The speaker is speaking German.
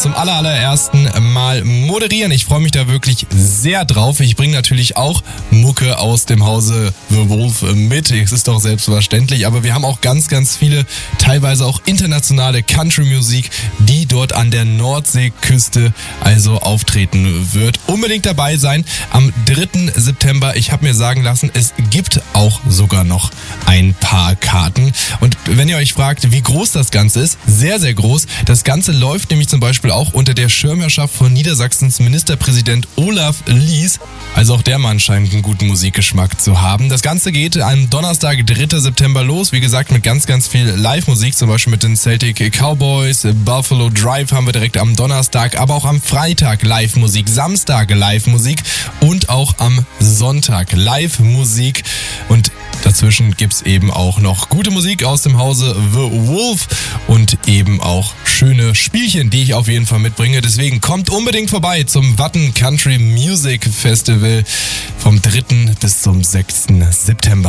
zum allerersten Mal moderieren. Ich freue mich da wirklich sehr drauf. Ich bringe natürlich auch Mucke aus dem Hause The Wolf mit. Es ist doch selbstverständlich. Aber wir haben auch ganz viele, teilweise auch internationale Country-Musik, die dort an der Nordseeküste also auftreten wird. Unbedingt dabei sein am 3. September. Ich habe mir sagen lassen, es gibt auch sogar noch ein paar Karten. Und wenn ihr euch fragt, wie groß das Ganze ist, sehr groß. Das Ganze läuft nämlich zum Beispiel auch unter der Schirmherrschaft von Niedersachsens Ministerpräsident Olaf Lies. Also auch der Mann scheint einen guten Musikgeschmack zu haben. Das Ganze geht am Donnerstag, 3. September los. Wie gesagt, mit ganz viel Live-Musik, zum Beispiel mit den Celtic Cowboys, Buffalo Drive haben wir direkt am Donnerstag, aber auch am Freitag Live-Musik, Samstag Live-Musik und auch am Sonntag Live-Musik. Und dazwischen gibt's eben auch noch gute Musik aus dem Hause The Wolf und eben auch schöne Spielchen, die ich auf jeden Fall mitbringe. Deswegen kommt unbedingt vorbei zum Watten Country Music Festival vom 3. bis zum 6. September.